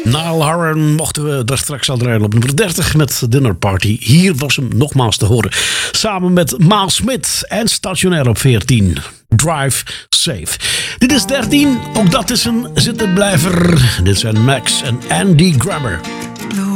Niall Horan mochten we daar straks al draaien op nummer 30 met Dinner Party. Hier was hem nogmaals te horen. Samen met Miles Smith en Stationair op 14. Drive Safe. Dit is 13. Ook dat is een zittenblijver. Dit zijn Max en Andy Grammer.